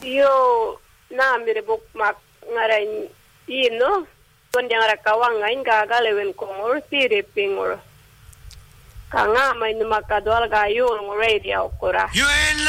Yo namire buk mak ngaran ino ton yang rakawang ngain gagalewen kongor sire pingor. Kanga may numakadwal gayo ng radio kura.